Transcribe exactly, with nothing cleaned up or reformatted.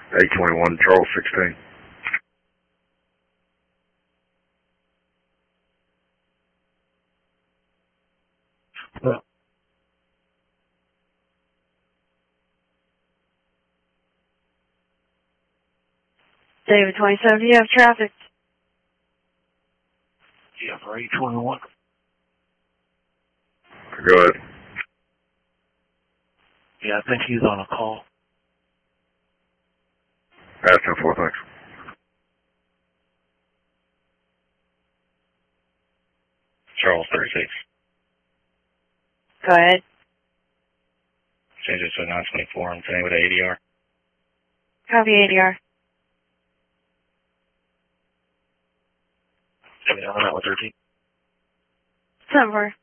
eight twenty-one, Charles sixteen. Well, David twenty-seven, you have traffic. yeah, for eight twenty-one. Go ahead. Yeah, I think he's on a call. Ask him for thanks. Charles thirty-six. Go ahead. Change it to nine twenty-four and same with A D R. Copy A D R. Seven on that one thirteen. Somewhere.